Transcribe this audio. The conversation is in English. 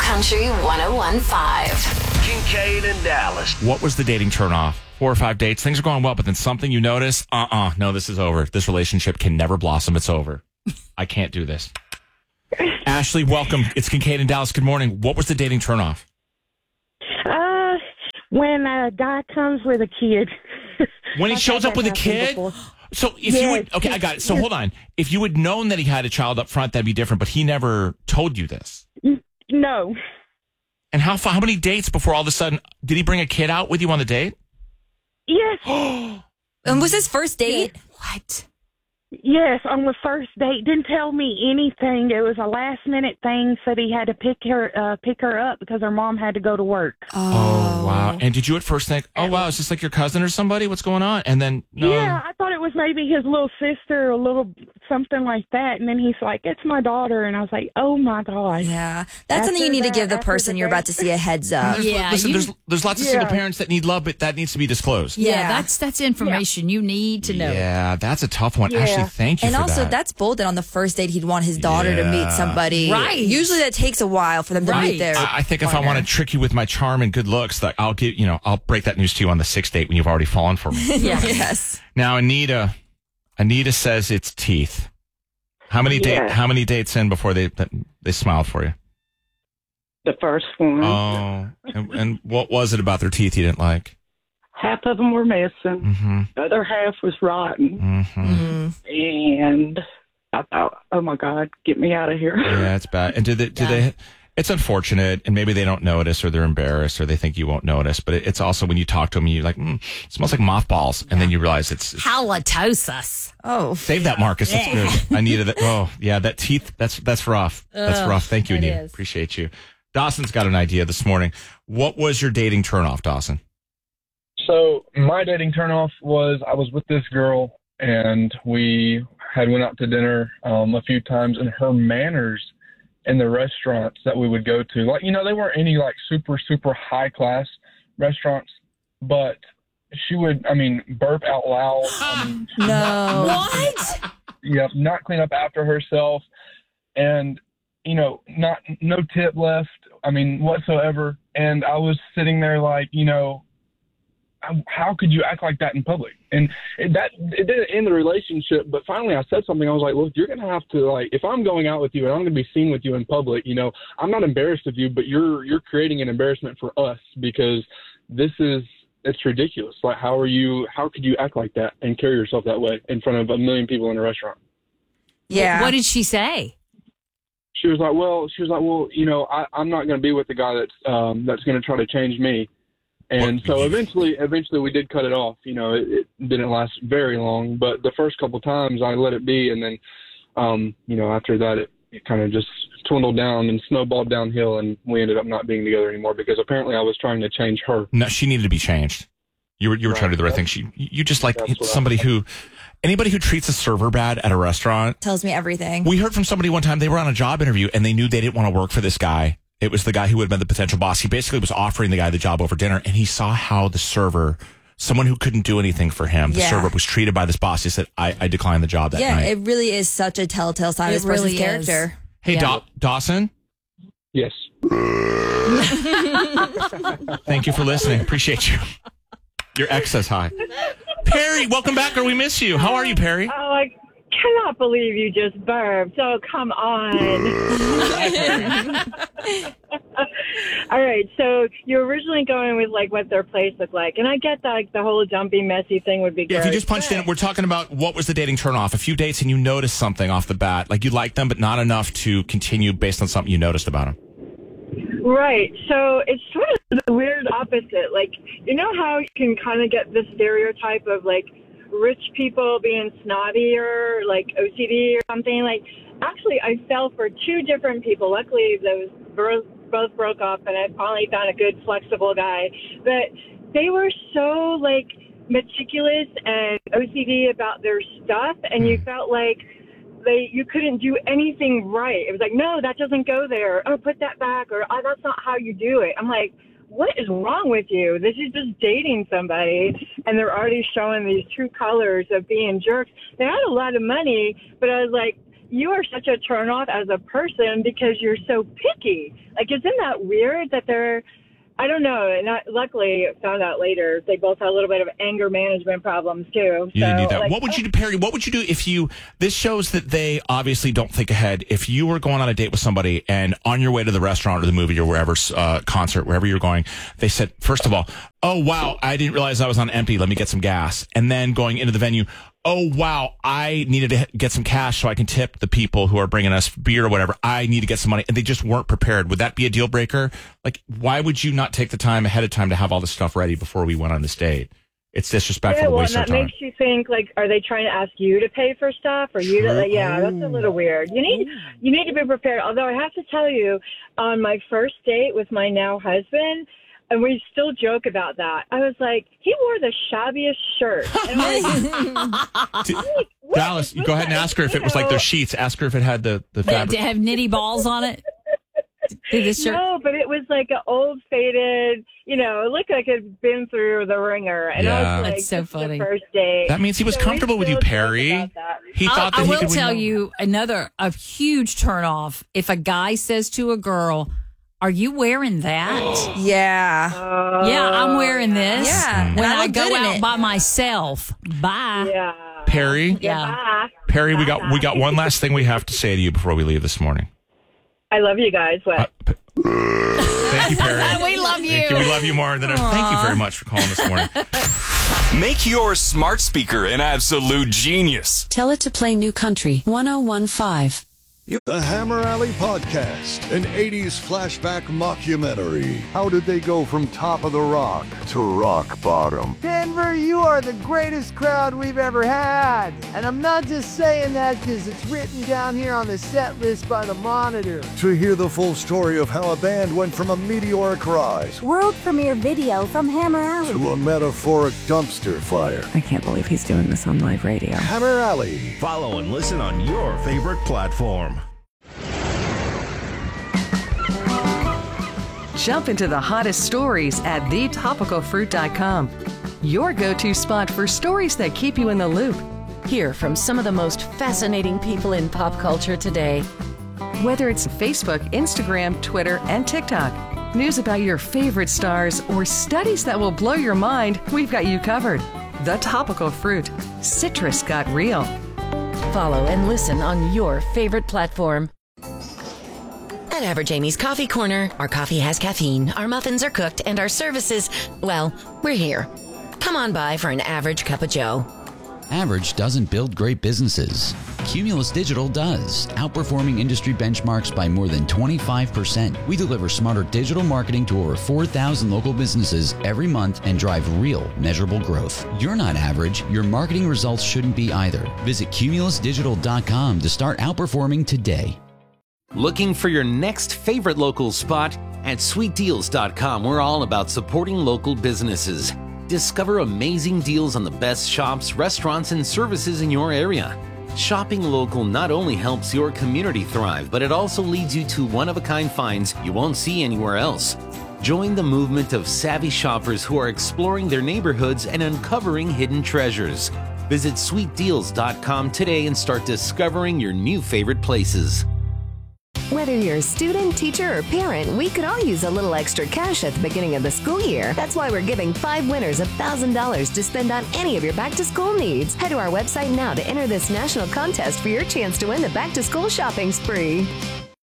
Country 101.5. Kincaid and Dallas. What was the dating turnoff? 4 or 5 dates. Things are going well, but then something you notice, no, this is over. This relationship can never blossom. It's over. I can't do this. Ashley, welcome. It's Kincaid and Dallas. Good morning. What was the dating turnoff? When a guy comes with a kid. When he shows up with a kid? Before. So if you would, okay, I got it. So hold on. If you had known that he had a child up front, that'd be different, but he never told you this. No. And how many dates before all of a sudden, did he bring a kid out with you on the date? Yes. And was his first date? What? Yes, on the first date. Didn't tell me anything. It was a last minute thing. Said he had to pick her up because her mom had to go to work. Oh, wow. And did you at first think, oh, wow, is this like your cousin or somebody? What's going on? And then, no. Yeah, I thought it was maybe his little sister or a little something like that. And then he's like, it's my daughter. And I was like, oh, my gosh. Yeah. That's something you need to give the person you're about to see a heads up. There's lots of single parents that need love, but that needs to be disclosed. Yeah, that's information you need to know. Yeah, that's a tough one. Yeah. Ashley, thank you And for also, that. that's bold that on the first date he'd want his daughter to meet somebody. Right. Usually that takes a while for them to meet their I think if I want to trick you with my charm and good looks, that I'll break that news to you on the 6th date when you've already fallen for me. Yes. Now, Anita says it's teeth. How many dates in before they smiled for you? The first one. Oh, and what was it about their teeth you didn't like? Half of them were missing. Mm-hmm. The other half was rotten. Mm-hmm. And I thought, oh, my God, get me out of here. Yeah, it's bad. And do they? It's unfortunate, and maybe they don't notice, or they're embarrassed, or they think you won't notice. But it's also when you talk to them, you're like, it smells like mothballs, and then you realize it's Halitosis. Oh. Save that, Marcus. That's good. I needed that. Oh, yeah, that teeth. That's rough. That's rough. Thank you, Anita. Appreciate you. Dawson's got an idea this morning. What was your dating turnoff, Dawson? So my dating turnoff was I was with this girl, and we had went out to dinner a few times, and her manners in the restaurants that we would go to, like, they weren't any like super, super high class restaurants, but she would, burp out loud. No. What? Yeah, not clean up after herself, and no tip left. Whatsoever. And I was sitting there like, how could you act like that in public? And it didn't end the relationship, but finally I said something. I was like, look, you're going to have to, like, if I'm going out with you and I'm going to be seen with you in public, I'm not embarrassed of you, but you're creating an embarrassment for us because it's ridiculous. Like, how could you act like that and carry yourself that way in front of a million people in a restaurant? Yeah. What did she say? She was like, well, I'm not going to be with the guy that's going to try to change me. And so eventually we did cut it off. It didn't last very long, but the first couple times I let it be. And then, after that, it kind of just dwindled down and snowballed downhill, and we ended up not being together anymore because apparently I was trying to change her. No, she needed to be changed. You were trying to do the right thing. You just like anybody who treats a server bad at a restaurant. Tells me everything. We heard from somebody one time, they were on a job interview and they knew they didn't want to work for this guy. It was the guy who would have been the potential boss. He basically was offering the guy the job over dinner, and he saw how the server, someone who couldn't do anything for him, the server was treated by this boss. He said, I declined the job that night. Yeah, it really is such a telltale sign of this person's character. Hey, Dawson? Yes. Thank you for listening. Appreciate you. Your ex says hi. Perry, welcome back, or we miss you. How are you, Perry? Oh, I cannot believe you just burped. Oh, come on. All right, so you're originally going with like what their place looked like, and I get that like, the whole dumpy, messy thing would be good. Yeah, if you just punched in, we're talking about what was the dating turnoff. A few dates and you noticed something off the bat, like you liked them, but not enough to continue based on something you noticed about them. Right, so it's sort of the weird opposite. Like, you know how you can kind of get this stereotype of like rich people being snobby or like OCD or something? Like, actually, I fell for two different people. Luckily, those both broke up, and I finally found a good, flexible guy. But they were so, like, meticulous and OCD about their stuff, and you felt like you couldn't do anything right. It was like, no, that doesn't go there. Oh, put that back, or oh, that's not how you do it. I'm like, what is wrong with you? This is just dating somebody, and they're already showing these true colors of being jerks. They had a lot of money, but I was like, you are such a turnoff as a person because you're so picky. Like, isn't that weird that they're, I don't know. And luckily, found out later they both had a little bit of anger management problems too. You didn't need that. What would you do, Perry? What would you do if you? This shows that they obviously don't think ahead. If you were going on a date with somebody and on your way to the restaurant or the movie or wherever concert, wherever you're going, they said, first of all, "Oh wow, I didn't realize I was on empty. Let me get some gas." And then going into the venue, "Oh wow, I needed to get some cash so I can tip the people who are bringing us beer or whatever. I need to get some money," and they just weren't prepared. Would that be a deal breaker? Like, why would you not take the time ahead of time to have all this stuff ready before we went on this date? It's disrespectful to waste our time. That makes you think, like, are they trying to ask you to pay for stuff, or you to? Like, yeah, that's a little weird. You need to be prepared. Although I have to tell you, on my first date with my now husband. And we still joke about that. I was like, he wore the shabbiest shirt. And I'm like, Dallas, you go ahead and ask her if it was like their sheets. Ask her if it had the fabric. Did it have nitty balls on it? No, but it was like an old faded, it looked like it had been through the ringer. And I was like, that's so funny. The first date. That means he was comfortable with you, Perry. He thought that I he will could tell you a huge turnoff. If a guy says to a girl, "Are you wearing that?" Yeah. Yeah, I'm wearing this. Yeah. When I look go good in out it. by myself. Bye. Yeah. Perry. Yeah. Perry, we got one last thing we have to say to you before we leave this morning. I love you guys. What? Thank you, Perry. We love you. We love you more than ever. Thank you very much for calling this morning. Make your smart speaker an absolute genius. Tell it to play New Country 101.5. The Hammer Alley Podcast, an 80s flashback mockumentary. How did they go from top of the rock to rock bottom? Denver, you are the greatest crowd we've ever had. And I'm not just saying that because it's written down here on the set list by the Monitor. To hear the full story of how a band went from a meteoric rise world premiere video from Hammer Alley to a metaphoric dumpster fire. I can't believe he's doing this on live radio. Hammer Alley. Follow and listen on your favorite platform. Jump into the hottest stories at thetopicalfruit.com. Your go-to spot for stories that keep you in the loop. Hear from some of the most fascinating people in pop culture today. Whether it's Facebook, Instagram, Twitter, and TikTok, news about your favorite stars, or studies that will blow your mind, we've got you covered. The Topical Fruit. Citrus got real. Follow and listen on your favorite platform. At Average Amy's Coffee Corner, our coffee has caffeine, our muffins are cooked, and our services, well, we're here. Come on by for an average cup of joe. Average doesn't build great businesses. Cumulus Digital does, outperforming industry benchmarks by more than 25%. We deliver smarter digital marketing to over 4,000 local businesses every month and drive real, measurable growth. You're not average. Your marketing results shouldn't be either. Visit cumulusdigital.com to start outperforming today. Looking for your next favorite local spot? At sweetdeals.com, we're all about supporting local businesses. Discover amazing deals on the best shops, restaurants, and services in your area. Shopping local not only helps your community thrive, but it also leads you to one-of-a-kind finds you won't see anywhere else. Join the movement of savvy shoppers who are exploring their neighborhoods and uncovering hidden treasures. Visit sweetdeals.com today and start discovering your new favorite places. Whether you're a student, teacher, or parent, we could all use a little extra cash at the beginning of the school year. That's why we're giving 5 winners $1,000 to spend on any of your back-to-school needs. Head to our website now to enter this national contest for your chance to win the back-to-school shopping spree.